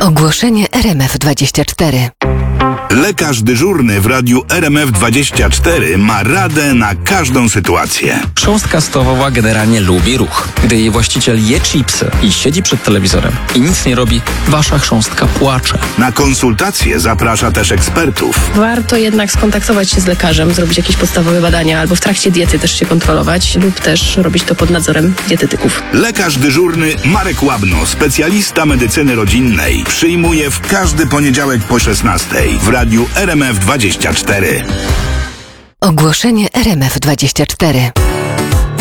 Ogłoszenie RMF24. Lekarz dyżurny w radiu RMF24 ma radę na każdą sytuację. Chrząstka stołowa generalnie lubi ruch. Gdy jej właściciel je chipsy i siedzi przed telewizorem i nic nie robi, wasza chrząstka płacze. Na konsultacje zaprasza też ekspertów. Warto jednak skontaktować się z lekarzem, zrobić jakieś podstawowe badania albo w trakcie diety też się kontrolować lub też robić to pod nadzorem dietetyków. Lekarz dyżurny Marek Łabno, specjalista medycyny rodzinnej, przyjmuje w każdy poniedziałek po 16:00 w radiu RMF24. Ogłoszenie RMF24.